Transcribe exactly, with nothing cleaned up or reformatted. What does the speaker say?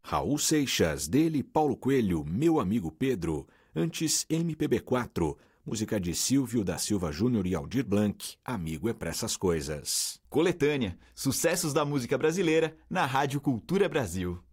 Raul Seixas, dele Paulo Coelho, Meu Amigo Pedro. Antes, M P B quatro, música de Silvio da Silva Júnior e Aldir Blanc, Amigo é pra essas coisas. Coletânea, sucessos da música brasileira na Rádio Cultura Brasil.